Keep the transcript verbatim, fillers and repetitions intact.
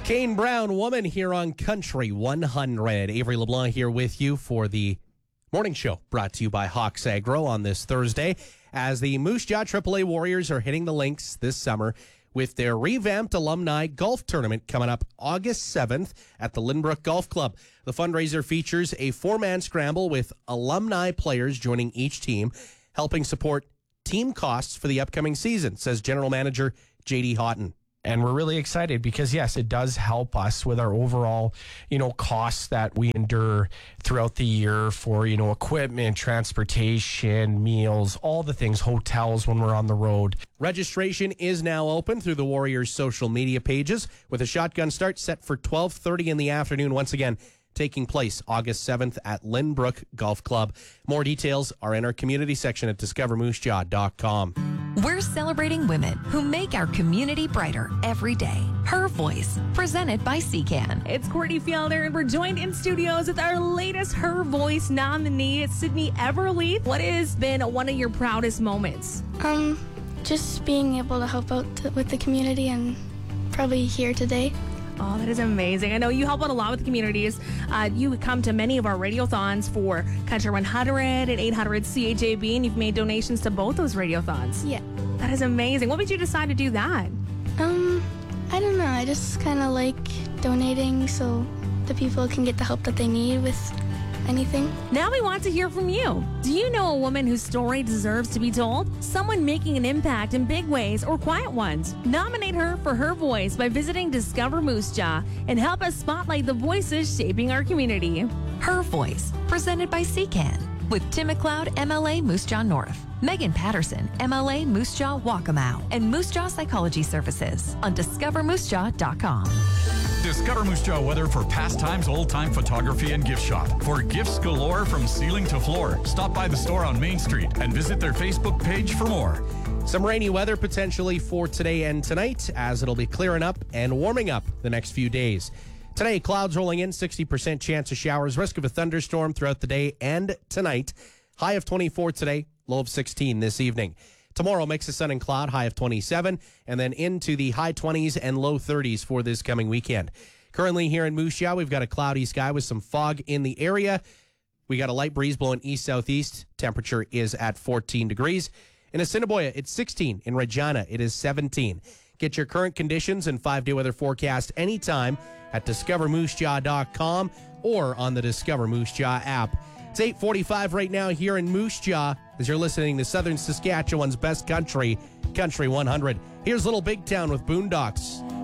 Kane Brown, Woman, here on Country one hundred. Avery LeBlanc here with you for the morning show, brought to you by Hawks Agro on this Thursday, as the Moose Jaw triple A Warriors are hitting the links this summer with their revamped alumni golf tournament coming up August seventh at the Lynbrook Golf Club. The fundraiser features a four-man scramble with alumni players joining each team, helping support team costs for the upcoming season, says General Manager J D Houghton. And we're really excited because, yes, it does help us with our overall, you know, costs that we endure throughout the year for, you know, equipment, transportation, meals, all the things, hotels when we're on the road. Registration is now open through the Warriors' social media pages, with a shotgun start set for twelve thirty in the afternoon. Once again, taking place August seventh at Lynbrook Golf Club. More details are in our community section at discover moose jaw dot com. We're celebrating women who make our community brighter every day. Her Voice, presented by C C A N. It's Courtney Fielder, and we're joined in studios with our latest Her Voice nominee, Sydney Everly. What has been one of your proudest moments? Um, just being able to help out t- with the community and probably here today. Oh, that is amazing. I know you help out a lot with the communities. Uh, you come to many of our radiothons for Country one hundred and eight hundred C H A B, and you've made donations to both those radiothons. Yeah. That is amazing. What made you decide to do that? Um, I don't know. I just kind of like donating so the people can get the help that they need with anything. Now we want to hear from you. Do you know a woman whose story deserves to be told? Someone making an impact in big ways or quiet ones? Nominate her for Her Voice by visiting Discover Moose Jaw and help us spotlight the voices shaping our community. Her Voice, presented by C C A N. With Tim McLeod, M L A Moose Jaw North, Megan Patterson, M L A Moose Jaw Waccamaw, and Moose Jaw Psychology Services on discover moose jaw dot com. Discover Moose Jaw weather for pastimes, old-time photography, and gift shop. For gifts galore from ceiling to floor, stop by the store on Main Street and visit their Facebook page for more. Some rainy weather potentially for today and tonight, as it'll be clearing up and warming up the next few days. Today, clouds rolling in, sixty percent chance of showers, risk of a thunderstorm throughout the day and tonight. High of twenty-four today, low of sixteen this evening. Tomorrow, mix of sun and cloud, high of twenty-seven, and then into the high twenties and low thirties for this coming weekend. Currently here in Moose Jaw, we've got a cloudy sky with some fog in the area. We got a light breeze blowing east-southeast. Temperature is at fourteen degrees. In Assiniboia, it's sixteen. In Regina, it is seventeen. Get your current conditions and five-day weather forecast anytime at discover moose jaw dot com or on the Discover Moose Jaw app. It's eight forty-five right now here in Moose Jaw as you're listening to Southern Saskatchewan's best country, Country one hundred. Here's Little Big Town with Boondocks.